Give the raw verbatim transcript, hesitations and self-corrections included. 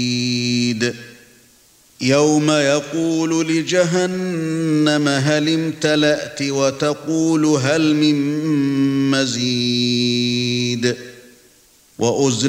يَوْمَ يَقُولُ لِجَهَنَّمَ هَلِ امْتَلَأْتِ وَتَقُولُ هَلْ مِن مَّزِيدٍ وَأُزْلِفَتِ